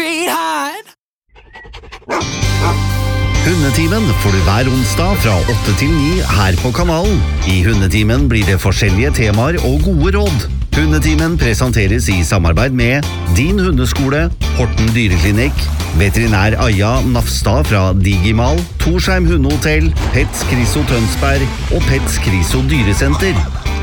sweetheart. Hundetimen får du hver onsdag fra 8 til 9 her på kanalen. I Hundetimen blir det forskjellige temaer og gode råd. Hundetimen presenteres i samarbeid med Din Hundeskole, Horten Dyreklinikk, Veterinær Aja Nafstad fra Digimal, Torsheim Hundehotell, Pets Kriso Tønsberg og Pets Kriso Dyresenter.